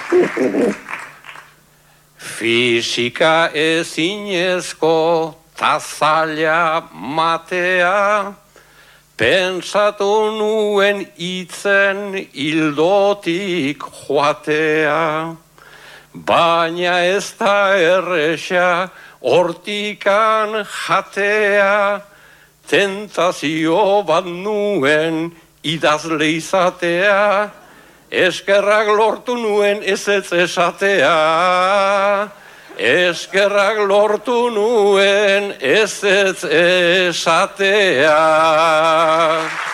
Fisika ezinezko tazaila matea, pentsatu nuen itzen hildotik joatea, baina ez da erresa hortikan jatea, tentazio bat nuen idazle izatea, eskerrak lortu nuen ez esatea, eskerrak lortu nuen ez esatea.